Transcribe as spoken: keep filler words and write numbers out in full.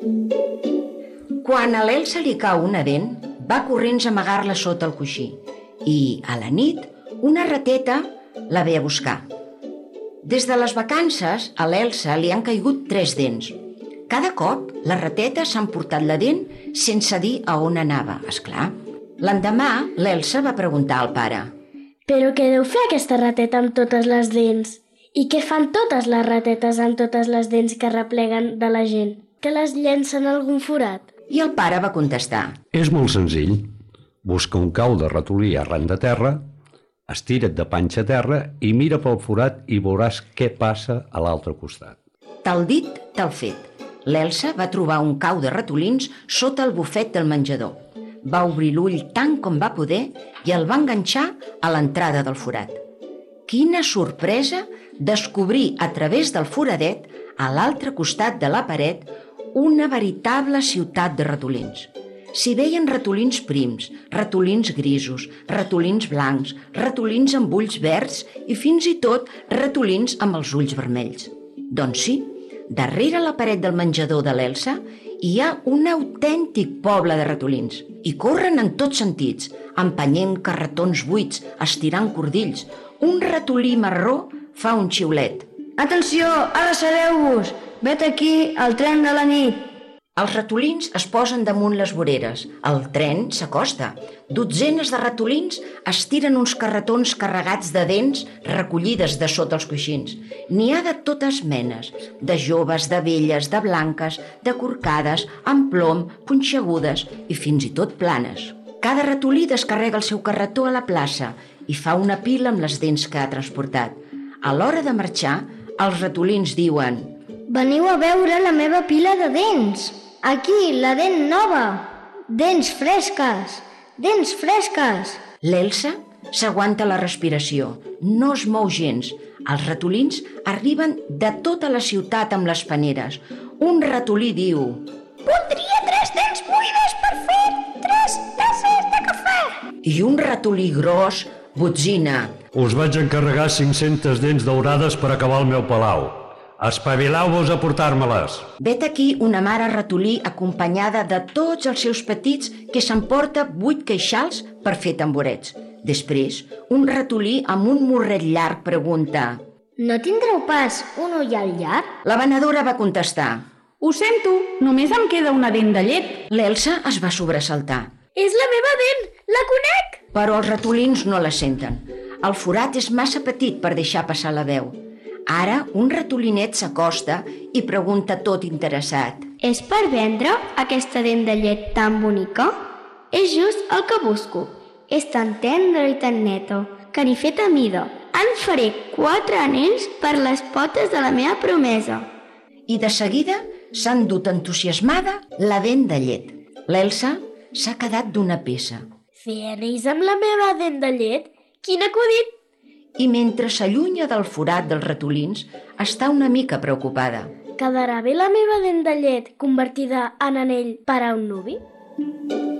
Quan a l'Elsa li cau una dent, va corrents a amagar-la sota el coixí i, a la nit, una rateta la ve a buscar. Des de les vacances, a l'Elsa li han caigut tres dents. Cada cop, les ratetes s'han portat la dent sense dir a on anava, esclar. L'endemà, l'Elsa va preguntar al pare: «Però què deu fer aquesta rateta amb totes les dents? I què fan totes les ratetes amb totes les dents que repleguen de la gent? Que les llencen a algun forat?» I el pare va contestar: «És molt senzill. Busca un cau de ratolí arran de terra, estira't de panxa a terra i mira pel forat i veuràs què passa a l'altre costat». Tal dit, tal fet. L'Elsa va trobar un cau de ratolins sota el bufet del menjador. Va obrir l'ull tant com va poder i el va enganxar a l'entrada del forat. Quina sorpresa descobrir a través del foradet, a l'altre costat de la paret, una veritable ciutat de ratolins. S'hi veien ratolins prims, ratolins grisos, ratolins blancs, ratolins amb ulls verds i fins i tot ratolins amb els ulls vermells. Doncs sí, darrere la paret del menjador de l'Elsa hi ha un autèntic poble de ratolins i corren en tots sentits, empenyent carretons buits, estirant cordills. Un ratolí marró fa un xiulet: «Atenció, ara sereu-vos! Vet aquí el tren de la nit!» Els ratolins es posen damunt les voreres. El tren s'acosta. Dotzenes de ratolins estiren uns carretons carregats de dents recollides de sota els coixins. N'hi ha de totes menes, de joves, de velles, de blanques, de corcades, amb plom, punxegudes i fins i tot planes. Cada ratolí descarrega el seu carretó a la plaça i fa una pila amb les dents que ha transportat. A l'hora de marxar, els ratolins diuen: «Veniu a veure la meva pila de dents! Aquí, la dent nova! Dents fresques! Dents fresques!» L'Elsa s'aguanta la respiració, no es mou gens. Els ratolins arriben de tota la ciutat amb les paneres. Un ratolí diu: «Voldria tres dents buides per fer tres tasses de cafè!» I un ratolí gros botzina: «Us vaig encarregar cinc-centes dents daurades per acabar el meu palau. Espavileu-vos a portar-me-les!» Vet aquí una mare ratolí acompanyada de tots els seus petits que s'emporta vuit queixals per fer tamborets. Després, un ratolí amb un morret llarg pregunta: «No tindreu pas un ullal llarg?» La venedora va contestar: «Ho sento, només em queda una dent de llet». L'Elsa es va sobresaltar. «És la meva dent! La conec!» Però els ratolins no la senten. El forat és massa petit per deixar passar la veu. Ara un ratolinet s'acosta i pregunta tot interessat: «És per vendre aquesta dent de llet tan bonica?» «És just el que busco. És tan tendra i tan neta que n'he fet a mida. En faré quatre anells per les potes de la meva promesa». I de seguida s'ha endut entusiasmada la dent de llet. L'Elsa s'ha quedat d'una peça. «Fer anells amb la meva dent de llet? Quin acudit!» I mentre s'allunya del forat dels ratolins, està una mica preocupada. «Quedarà bé la meva dent de llet convertida en anell per a un nuvi?»